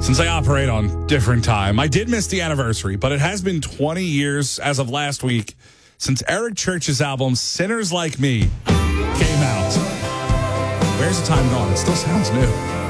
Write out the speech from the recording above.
Since I operate on different time, I did miss the anniversary, but it has been 20 years as of last week since Eric Church's album Sinners Like Me came out. Where's the time gone? It still sounds new.